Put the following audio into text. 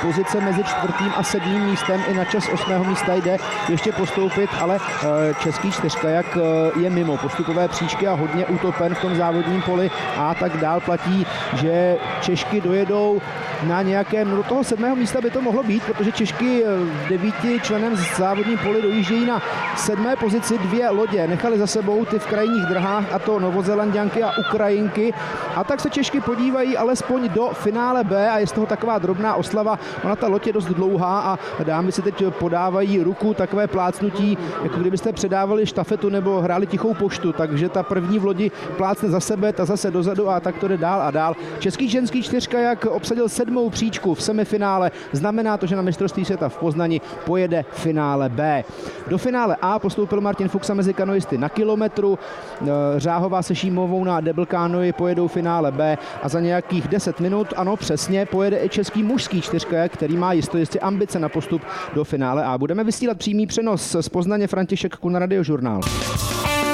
pozice mezi 4. a 7. místem. I na čas 8. místa jde ještě postoupit, ale český čtyřkajak je mimo postupové příčky a hodně utopen v tom závodním poli a tak dál platí, že Češky dojedou na nějakém, do toho 7. místa by to mohlo být, protože Češky v 9 členem závodním poli dojíždějí na 7. pozici. 2 lodě nechali za sebou ty v krajních drahách, a to Novozélanďanky a Ukrajinky, a tak se Češky podívají alespoň do finále B a je z toho taková drobná oslava. Ona ta loď je dost dlouhá a dámy si teď podávají ruku, takové plácnutí, jako kdybyste předávali štafetu nebo hráli tichou poštu, takže ta první v lodi plácne za sebe, ta zase dozadu a tak to jde dál a dál. Český ženský čtyřkajak obsadil 7. příčku v semifinále, znamená to, že na mistrovství světa v Poznani pojede finále B. Do finále A postoupil Martin Fuxa mezi kanoisty na kilometru, Řáhová se Šímovou na double kánoi pojedou finále B a za nějakých 10 minut, ano přesně, pojede i český mužský čtyřkajak, který má jistě ambice na postup do finále A. Budeme vysílat přímý přenos z Poznaně, František Kuna, Radiožurnál.